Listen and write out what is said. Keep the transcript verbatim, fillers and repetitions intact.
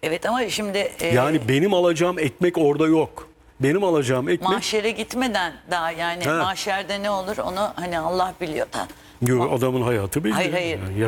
Evet ama şimdi e, Yani benim alacağım ekmek orada yok. Benim alacağım ekmek... mahşere gitmeden daha yani He. mahşerde ne olur onu hani Allah biliyor da. Yo, adamın hayatı belli. Hayır, hayır. Yani